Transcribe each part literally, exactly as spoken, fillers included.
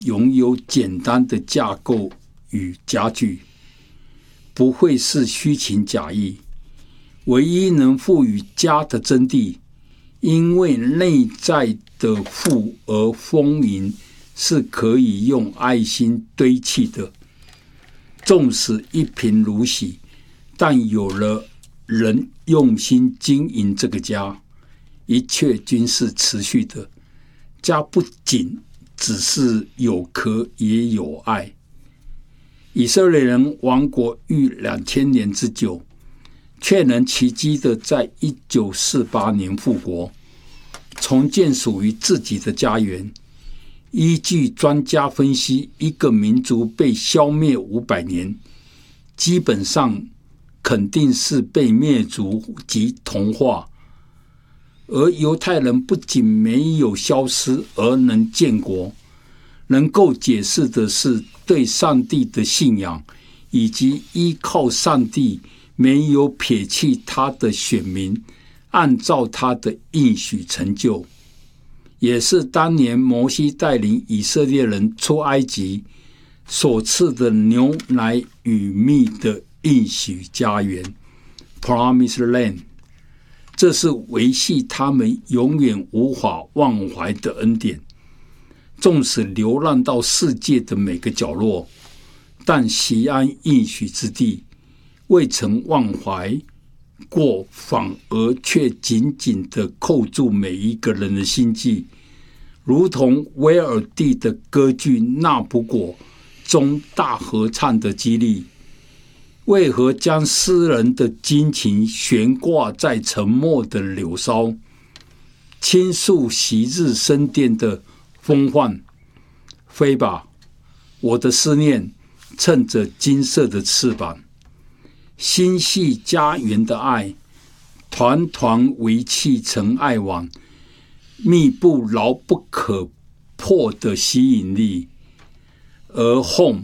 拥有简单的架构与家具，不会是虚情假意。唯一能赋予家的真谛，因为内在的富而丰盈是可以用爱心堆砌的。纵使一贫如洗，但有了人用心经营这个家，一切均是持续的。家不仅只是有壳，也有爱。以色列人亡国逾两千年之久，却能奇迹的在一九四八年复国，重建属于自己的家园。依据专家分析，一个民族被消灭五百年，基本上肯定是被灭族及同化。而犹太人不仅没有消失，而能建国，能够解释的是对上帝的信仰，以及依靠上帝没有撇弃他的选民，按照他的应许成就。也是当年摩西带领以色列人出埃及所赐的牛奶与蜜的应许家园 Promised Land， 这是维系他们永远无法忘怀的恩典。纵使流浪到世界的每个角落，但锡安应许之地未曾忘怀过，反而却紧紧地扣住每一个人的心际，如同威尔第的歌剧《纳卜果》中大合唱的激励。为何将诗人的激情悬挂在沉默的柳梢，倾诉昔日升殿的风范？飞吧，我的思念，趁着金色的翅膀，心系家园的爱，团团围砌成爱网，密布牢不可破的吸引力。而 home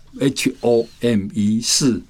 H O M E 是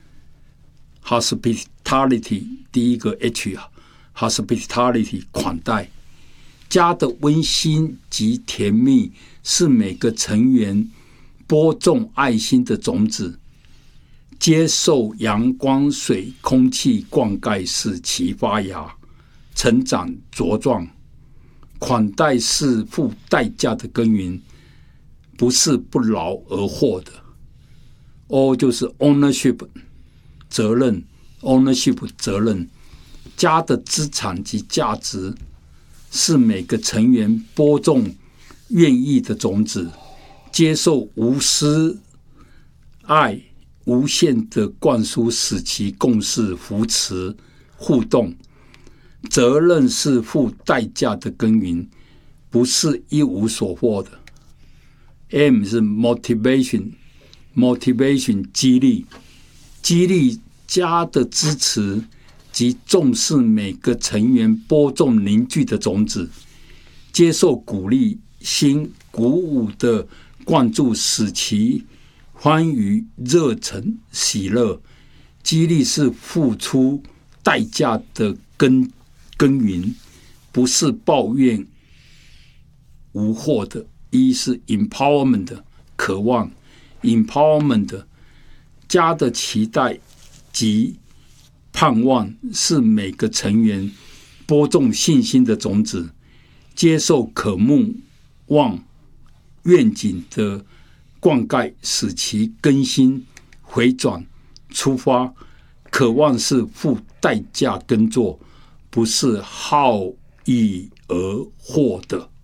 hospitality， 第一个 H hospitality 款待。家的温馨及甜蜜是每个成员播种爱心的种子，接受阳光、水、空气灌溉，使其发芽、成长、茁壮。款待是付代价的耕耘，不是不劳而获的。O 就是 ownership， 责任 ownership 责任。家的资产及价值是每个成员播种愿意的种子，接受无私爱无限的灌输，使其共事、扶持、互动。责任是付代价的耕耘，不是一无所获的。M 是 motivation， motivation 激励，激励家的支持及重视每个成员播种凝聚的种子，接受鼓励心鼓舞的灌注，使其欢愉、热忱、喜乐。激励是付出代价的耕耕耘，不是抱怨无获的。一是 empowerment 的渴望 empowerment 的家的期待及盼望，是每个成员播种信心的种子，接受渴慕望愿景的灌溉，使其更新回转出发。渴望是付代价耕作，不是好逸而获的。